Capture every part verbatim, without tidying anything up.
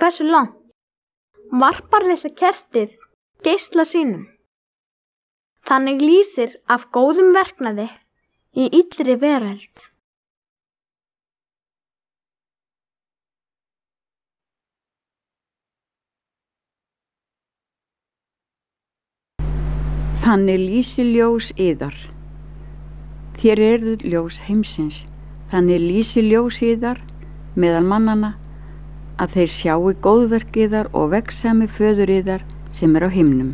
Hversu langt varpar litla kertið geisla sínum? Þannig lýsir af góðum verknaði í illri veröld. Þannig lýsi ljós yðar. Þér eruð ljós heimsins. Þannig lýsi ljós yðar meðal mannanna að þeir sjáu góðverk yðar og vegsami föður yðar sem er á himnum.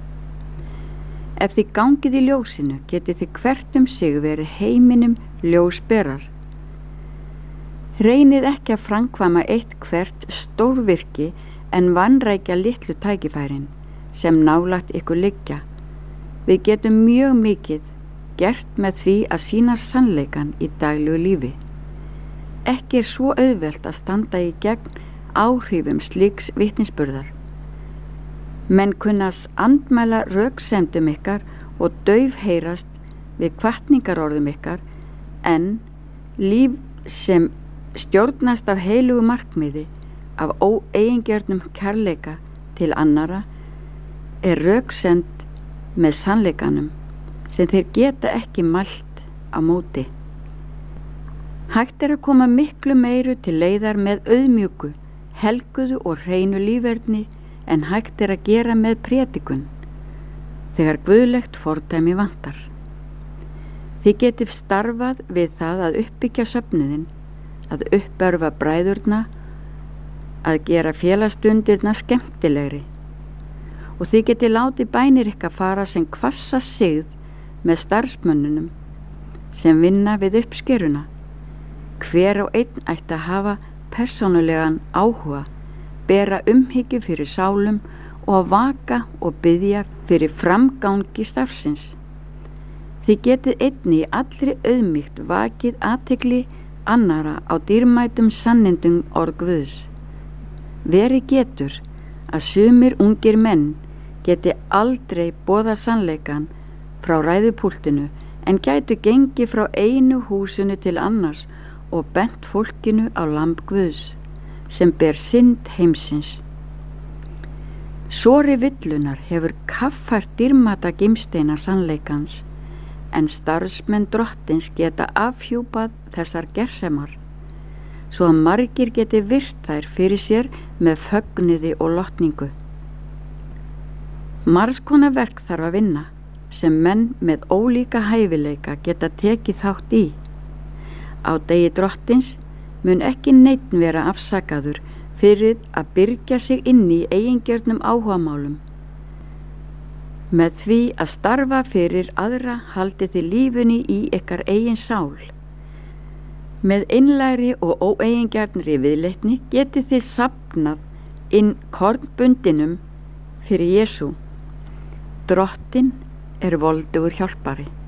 Ef þið gangið í ljósinu getið þið hvert um sig verið heiminum ljósberar. Reynið ekki að framkvæma eitt hvert stórvirki en vanrækja litlu tækifærin sem nálægt ykkur liggja. Við getum mjög mikið gert með því að sýna sannleikan í daglegu lífi. Ekki er svo auðvelt að standa í gegn áhrifum slíks vitnisburðar. Menn kunnas andmæla röksemdum ykkar og daufheyrast við hvatningarorðum ykkar, en líf sem stjórnast af heilugu markmiði, af óeigingjörnum kærleika til annara, er röksemd með sannleikanum sem þeir geta ekki mælt á móti. Hægt er að koma miklu meiru til leiðar með auðmjúku, helguðu og hreinu líferni en hægt er að gera með prédikun þegar guðlegt fordæmi vantar. Þið getið starfað við það að uppbyggja söfnuðinn, að uppörfa bræðurna, að gera félagsstundirna skemmtilegri, og þið getið látið bænir ykkar fara sem hvassa sigð með starfsmönnunum sem vinna við uppskeruna. Hver og einn ætti að hafa persónulegan áhuga, bera umhyggju fyrir sálum og að vaka og biðja fyrir framgangi starfsins. Þið getið einni í allri auðmýkt vakið athygli annara á dýrmætum sannindum orð Guðs. Verið getur að sumir ungir menn geti aldrei boðað sannleikan frá ræðupúltinu en gætu gengið frá einu húsinu til annars og bent fólkinu á lamb Guðs sem ber synd heimsins. Sori villunar hefur kaffært dýrmata gimsteina sannleikans, en starfsmenn drottins geta afhjúpað þessar gersemar, svo að margir geti virt þær fyrir sér með fögnuði og lotningu. Margs konar verk þarf að vinna sem menn með ólíka hæfileika geta tekið þátt í. Á degi drottins mun ekki neinn vera afsakaður fyrir að byrgja sig inn í eigingjörnum áhugamálum. Með því að starfa fyrir aðra haldið þið lífunni í ykkar eigin sál. Með einlægri og óeigingjörnri viðleitni getið þið safnað inn kornbundinum fyrir Jesú. Drottinn er voldugur hjálpari.